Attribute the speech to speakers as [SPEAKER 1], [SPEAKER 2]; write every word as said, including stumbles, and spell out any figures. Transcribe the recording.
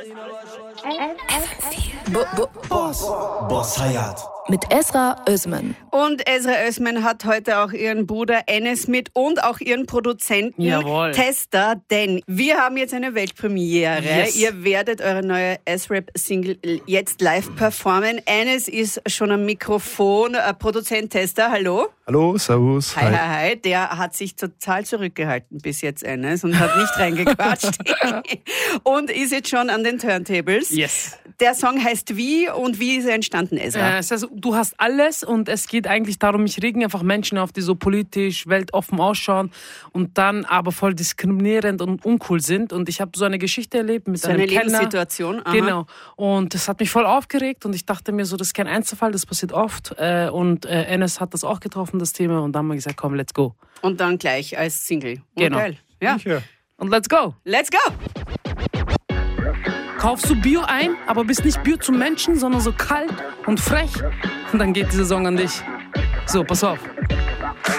[SPEAKER 1] Boss. Boss Hayat.
[SPEAKER 2] Mit Ezra Özmen.
[SPEAKER 3] Und Ezra Özmen hat heute auch ihren Bruder Enes mit und auch ihren Produzenten
[SPEAKER 4] Jawohl.
[SPEAKER 3] Tester, denn wir haben jetzt eine Weltpremiere.
[SPEAKER 4] Yes.
[SPEAKER 3] Ihr werdet eure neue S-Rap-Single jetzt live performen. Enes ist schon am Mikrofon, äh, Produzent, Tester, hallo.
[SPEAKER 5] Hallo, servus.
[SPEAKER 3] Hi, hi, hi. Der hat sich total zurückgehalten bis jetzt, Enes, und hat nicht reingequatscht. Und ist jetzt schon an den Turntables.
[SPEAKER 4] Yes.
[SPEAKER 3] Der Song heißt Wie und wie ist er entstanden, Ezra?
[SPEAKER 4] Äh, es heißt, du hast alles und es geht eigentlich darum, ich rege einfach Menschen auf, die so politisch, weltoffen ausschauen und dann aber voll diskriminierend und uncool sind. Und ich habe so eine Geschichte erlebt mit
[SPEAKER 3] so
[SPEAKER 4] einem
[SPEAKER 3] eine
[SPEAKER 4] Kellner.
[SPEAKER 3] Lebenssituation. Aha.
[SPEAKER 4] Genau. Und das hat mich voll aufgeregt und ich dachte mir so, das ist kein Einzelfall, das passiert oft. Äh, und äh, Enes hat das auch getroffen, das Thema, und dann haben wir gesagt, komm, let's go.
[SPEAKER 3] Und dann gleich als Single. Oh,
[SPEAKER 4] Genau.
[SPEAKER 3] Geil. Ja.
[SPEAKER 4] Und let's go.
[SPEAKER 3] Let's go!
[SPEAKER 4] Kaufst du Bio ein, aber bist nicht Bio zum Menschen, sondern so kalt und frech. Und dann geht dieser Song an dich. So, pass auf.